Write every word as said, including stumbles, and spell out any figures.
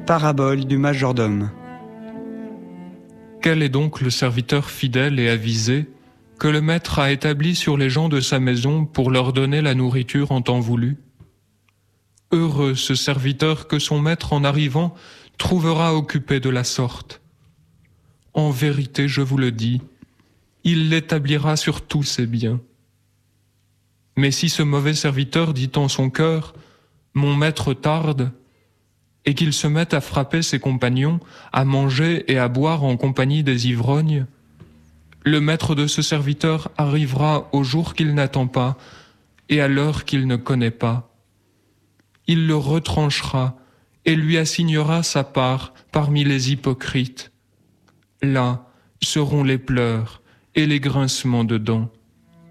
Parabole du majordome. Quel est donc le serviteur fidèle et avisé que le maître a établi sur les gens de sa maison pour leur donner la nourriture en temps voulu? Heureux ce serviteur que son maître en arrivant trouvera occupé de la sorte. En vérité, je vous le dis, il l'établira sur tous ses biens. Mais si ce mauvais serviteur dit en son cœur « Mon maître tarde », et qu'il se mette à frapper ses compagnons, à manger et à boire en compagnie des ivrognes, le maître de ce serviteur arrivera au jour qu'il n'attend pas et à l'heure qu'il ne connaît pas. Il le retranchera et lui assignera sa part parmi les hypocrites. Là seront les pleurs et les grincements de dents.